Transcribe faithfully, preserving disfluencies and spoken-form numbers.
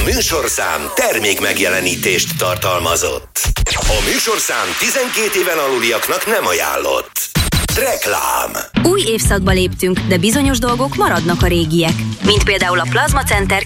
műsorszám termék megjelenítést tartalmazott. A műsorszám tizenkét éven aluliaknak nem ajánlott. Reklám. Új évszakba léptünk, de bizonyos dolgok maradnak a régiek. Mint például a Plazma Center